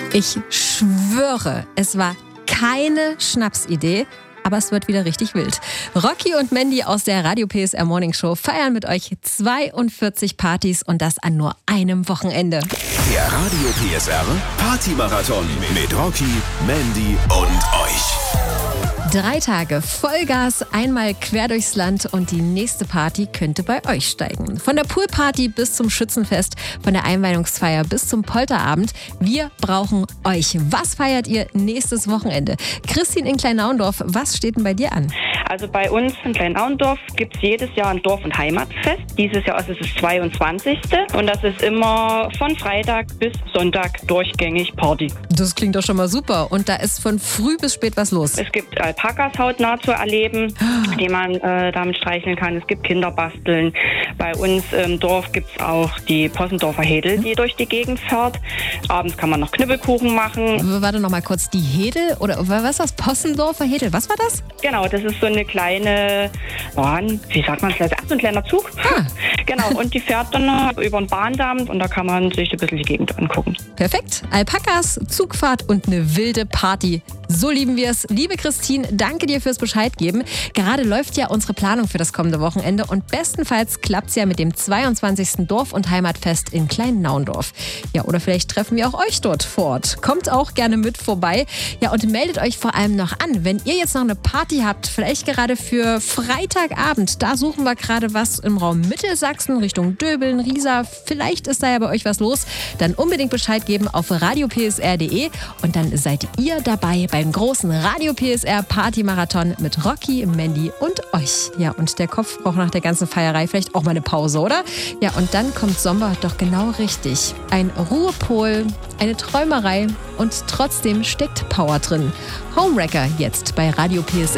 Ich schwöre, es war keine Schnapsidee, aber es wird wieder richtig wild. Rocky und Mandy aus der Radio PSR Morning Show feiern mit euch 42 Partys und das an nur einem Wochenende. Der Radio PSR Party-Marathon mit Rocky, Mandy und euch. 3 Tage Vollgas, einmal quer durchs Land und die nächste Party könnte bei euch steigen. Von der Poolparty bis zum Schützenfest, von der Einweihungsfeier bis zum Polterabend. Wir brauchen euch. Was feiert ihr nächstes Wochenende? Christine in Kleinauendorf, was steht denn bei dir an? Also bei uns in Kleinauendorf gibt es jedes Jahr ein Dorf- und Heimatfest. Dieses Jahr ist es das 22. Und das ist immer von Freitag bis Sonntag durchgängig Party. Das klingt doch schon mal super. Und da ist von früh bis spät was los. Es gibt Alpakas hautnah zu erleben, die man damit streicheln kann. Es gibt Kinderbasteln. Bei uns im Dorf gibt es auch die Possendorfer Hedel, die durch die Gegend fährt. Abends kann man noch Knüppelkuchen machen. Warte noch mal kurz, die Hedel oder was ist das? Possendorfer Hedel, was war das? Genau, das ist so eine kleine Bahn, wie sagt man es, so ein kleiner Zug. Genau, und die fährt dann über einen Bahndamm und da kann man sich ein bisschen die Gegend angucken. Perfekt. Alpakas, Zugfahrt und eine wilde Party. So lieben wir es. Liebe Christine, danke dir fürs Bescheid geben. Gerade läuft ja unsere Planung für das kommende Wochenende und bestenfalls klappt es ja mit dem 22. Dorf- und Heimatfest in Kleinauendorf. Ja, oder vielleicht treffen wir auch euch dort vor Ort. Kommt auch gerne mit vorbei. Ja, und meldet euch vor allem noch an, wenn ihr jetzt noch eine Party habt, vielleicht gerade für Freitagabend. Da suchen wir gerade was im Raum Mittelsachsen, Richtung Döbeln, Riesa. Vielleicht ist da ja bei euch was los. Dann unbedingt Bescheid geben auf radiopsr.de und dann seid ihr dabei beim großen Radio PSR Party-Marathon mit Rocky, Mandy und euch. Ja, und der Kopf braucht nach der ganzen Feierei vielleicht auch mal eine Pause, oder? Ja, und dann kommt Sommer doch genau richtig. Ein Ruhepol, eine Träumerei und trotzdem steckt Power drin. Homewrecker jetzt bei Radio PSR.